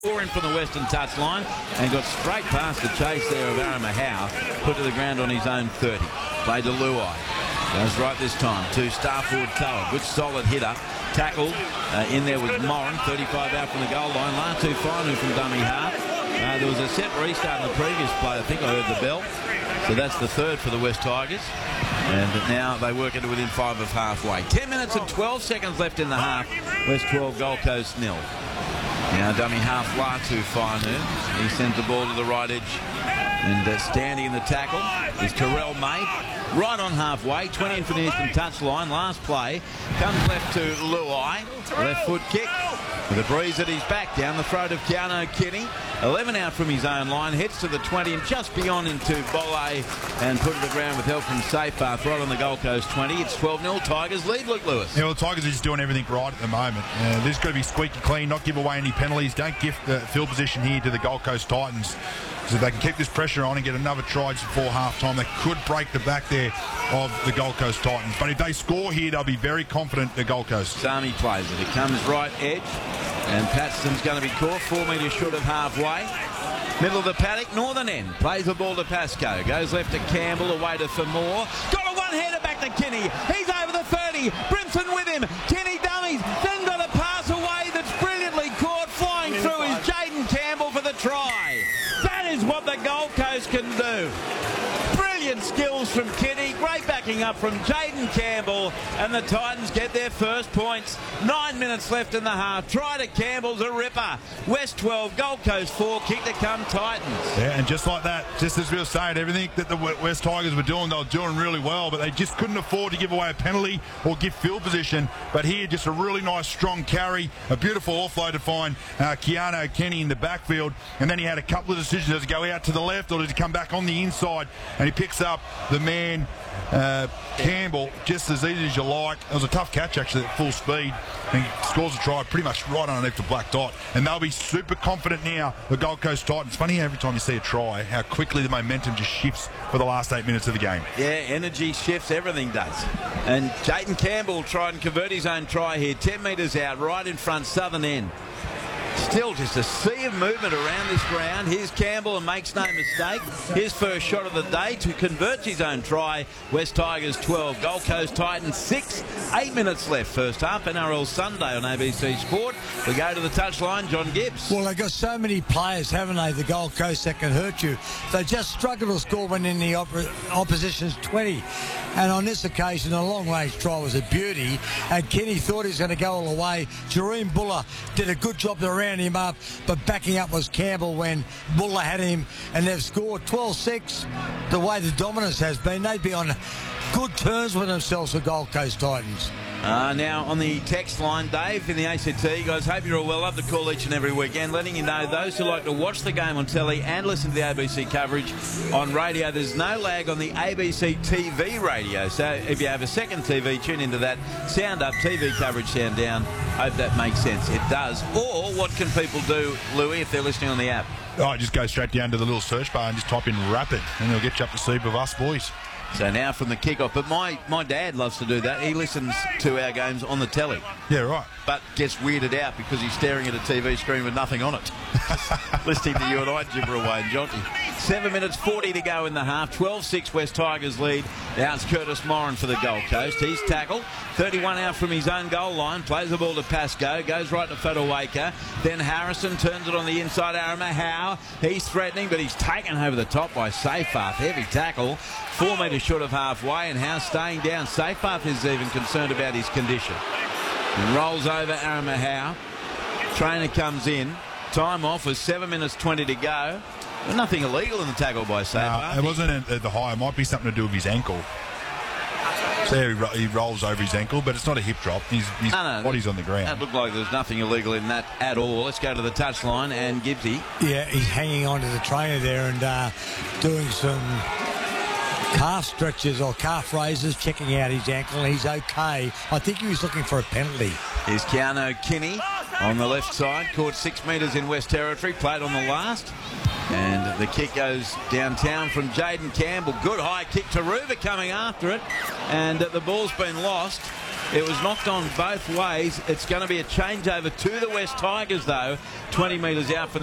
Four in from the western touchline and got straight past the chase there of Arama Howe, put to the ground on his own 30. Played to Luai. Goes right this time to Starford Tower. Good solid hitter. Tackled in there with Moran, 35 out from the goal line. Latu Fainu from dummy half. There was a set restart in the previous play. I think I heard the bell. So that's the third for the West Tigers. And now they work it within 5 of halfway. 10 minutes and 12 seconds left in the half. West 12, Gold Coast 0. Now dummy half Latu Fainu. He sends the ball to the right edge. And standing in the tackle is Terrell May. Right on halfway, 20 in from the eastern touchline. Last play comes left to Luai. Left foot kick with a breeze at his back down the throat of Keanu Kinney. 11 out from his own line, heads to the 20 and just beyond into Bolle and put to the ground with help from Safepath right on the Gold Coast 20. It's 12-0 Tigers lead, Luke Lewis. Yeah, well, the Tigers are just doing everything right at the moment. This has got to be squeaky clean, not give away any penalties. Don't gift the field position here to the Gold Coast Titans. So if they can keep this pressure on and get another try just before half-time, they could break the back there of the Gold Coast Titans. But if they score here, they'll be very confident, the Gold Coast. Sami plays it. It comes right edge. And Patson's going to be caught 4 metres short of halfway. Middle of the paddock, northern end. Plays the ball to Pascoe. Goes left to Campbell, away to Famore. Got a one-hander back to Kinney. He's over the 30. Brimson with him. Kinney dummies. Then got a pass away that's brilliantly caught. Flying through is Jaden Campbell for the try. That is what the Gold Coast can do. Brilliant skills from Kinney. Great backing up from Jaden Campbell. And the Titans get their first points. 9 minutes left in the half. Try to Campbell's a ripper. West 12, Gold Coast 4. Kick to come Titans. Yeah, and just like that, just as we were saying, everything that the West Tigers were doing, they were doing really well, but they just couldn't afford to give away a penalty or give field position. But here, just a really nice, strong carry. A beautiful offload to find Keanu Kinney in the backfield. And then he had a couple of decisions. Does he go out to the left or does he come back on the inside? And he picks up the man Campbell just as easy as you like. It was a tough catch actually at full speed, and he scores a try pretty much right underneath the black dot, and they'll be super confident now, the Gold Coast Titans. Funny every time you see a try how quickly the momentum just shifts for the last 8 minutes of the game. Yeah, energy shifts, everything does. And Jaden Campbell tried and convert his own try here, 10 metres out right in front, southern end. Still just a sea of movement around this ground. Here's Campbell and makes no mistake. His first shot of the day to convert his own try. West Tigers 12, Gold Coast Titans 6. 8 minutes left first half. NRL Sunday on ABC Sport. We go to the touchline, John Gibbs. Well, they've got so many players, haven't they, the Gold Coast, that can hurt you. They just struggle to score when in the opposition's 20. And on this occasion, a long-range try was a beauty. And Kenny thought he was going to go all the way. Jareem Buller did a good job to round him up, but backing up was Campbell when Buller had him. And they've scored 12-6. The way the dominance has been, they'd be on good terms with themselves, the Gold Coast Titans. Now on the text line, Dave in the ACT, guys, hope you're all well. Love the call each and every weekend, letting you know those who like to watch the game on telly and listen to the ABC coverage on radio, there's no lag on the ABC TV radio. So if you have a second TV, tune into that. Sound up, TV coverage sound down. Hope that makes sense. It does. Or what can people do, Louis, if they're listening on the app? Oh, just go straight down to the little search bar and just type in Rapid, and they'll get you up to speed with us boys. So now from the kickoff, but my dad loves to do that. He listens to our games on the telly. Yeah, right. But gets weirded out because he's staring at a TV screen with nothing on it. Listening to you and I gibber away and Jonty. 7 minutes 40 to go in the half. 12-6 West Tigers lead. Now it's Curtis Moran for the Gold Coast. He's tackled. 31 out from his own goal line. Plays the ball to Pascoe. Goes right to Fodawaker. Then Harrison turns it on the inside. Arama Howe. He's threatening, but he's taken over the top by Safepath. Heavy tackle. 4 metres short of halfway, and Howe staying down. Safepath is even concerned about his condition. And rolls over Arama Howe. Trainer comes in. Time off with 7 minutes 20 to go. But nothing illegal in the tackle by Safepath. It wasn't at the high. It might be something to do with his ankle. So he rolls over his ankle, but it's not a hip drop. His body's on the ground. That looked like there's nothing illegal in that at all. Let's go to the touchline and Gibbsy. Yeah, he's hanging on to the trainer there and doing some calf stretches or calf raises, checking out his ankle. He's okay. I think he was looking for a penalty. Here's Keanu Kinney on the left side. Caught 6 metres in West Territory. Played on the last. And the kick goes downtown from Jaden Campbell. Good high kick to Ruva coming after it. And the ball's been lost. It was knocked on both ways. It's going to be a changeover to the West Tigers, though. 20 metres out from